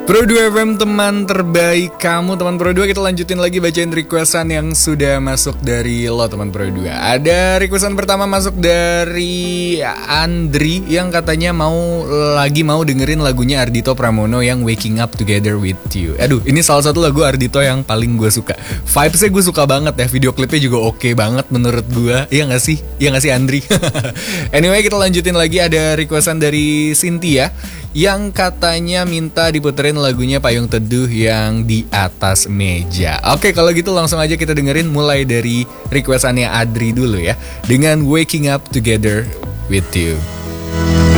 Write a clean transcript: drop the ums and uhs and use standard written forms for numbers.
Pro 2 FM teman terbaik kamu, teman Pro 2. Kita lanjutin lagi bacain requestan yang sudah masuk dari lo teman Pro 2. Ada requestan pertama masuk dari Andri yang katanya mau dengerin lagunya Ardhito Pramono yang Waking Up Together With You. Aduh, ini salah satu lagu Ardhito yang paling gue suka. Vibesnya gue suka banget ya, video klipnya juga oke banget menurut gue. Iya gak sih? Iya gak sih Andri? Anyway, kita lanjutin lagi. Ada requestan dari Cynthia yang katanya minta diputerin lagunya Payung Teduh yang Di Atas Meja. Oke, kalau gitu langsung aja kita dengerin mulai dari requestannya Adri dulu ya, dengan Waking Up Together With You.